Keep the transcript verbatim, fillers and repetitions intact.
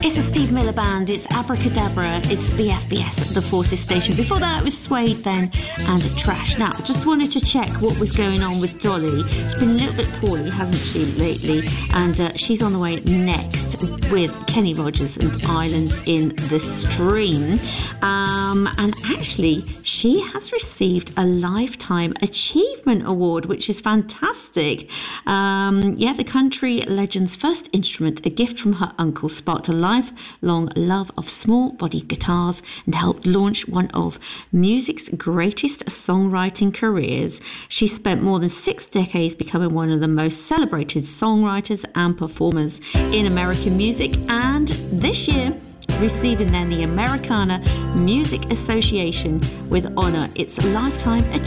It's a Steve Miller Band, it's Abracadabra, it's B F B S at the Forces Station. Before that it was Suede then, and Trash. Now, just wanted to check what was going on with Dolly. She's been a little bit poorly, hasn't she, lately? And uh, she's on the way next with Kenny Rogers and Islands in the Stream. Um, and actually, she has received a Lifetime Achievement Award, which is fantastic. Um, yeah, the country legend's first instrument, a gift from her uncle, sparked a lifelong love of small-bodied guitars and helped launch one of music's greatest songwriting careers. She spent more than six decades becoming one of the most celebrated songwriters and performers in American music, and this year receiving then the Americana Music Association with honour its Lifetime Achievement